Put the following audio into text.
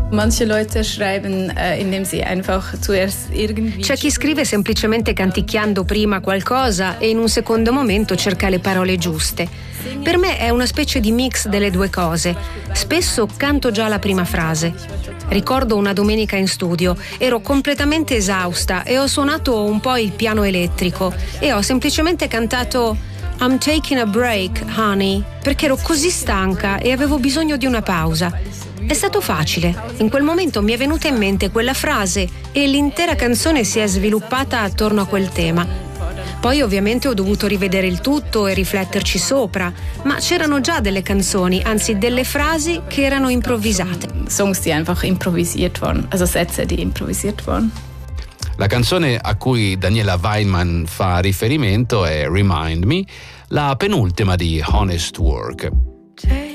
Manche Leute schreiben, indem sie einfach zuerst irgendwie. C'è chi scrive semplicemente canticchiando prima qualcosa e in un secondo momento cerca le parole giuste. Per me è una specie di mix delle due cose. Spesso canto già la prima frase. Ricordo una domenica in studio, ero completamente esausta e ho suonato un po' il piano elettrico e ho semplicemente cantato I'm taking a break, honey, perché ero così stanca e avevo bisogno di una pausa. È stato facile. In quel momento mi è venuta in mente quella frase e l'intera canzone si è sviluppata attorno a quel tema. Poi ovviamente ho dovuto rivedere il tutto e rifletterci sopra, ma c'erano già delle canzoni, anzi delle frasi che erano improvvisate. Songs, die einfach improvisiert waren, also Sätze, die improvisiert waren. La canzone a cui Daniela Weinman fa riferimento è Remind Me, la penultima di Honest Work.